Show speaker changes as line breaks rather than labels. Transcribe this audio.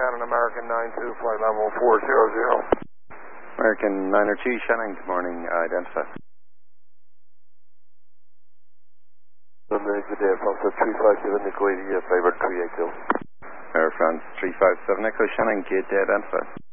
Shannon, American 92, flight level 400.
American 902, Shannon, good morning, identify.
Good day, Alpha 357, Nico 80, favored 380.
Air France 357, Echo, Shannon, good day, identify.